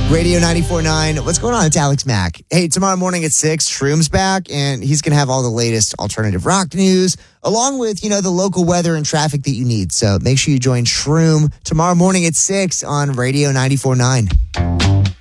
Radio 94.9. What's going on? It's Alex Mack. Hey, tomorrow morning at 6, Shroom's back, and he's going to have all the latest alternative rock news, along with, the local weather and traffic that you need. So make sure you join Shroom tomorrow morning at 6 on Radio 94.9.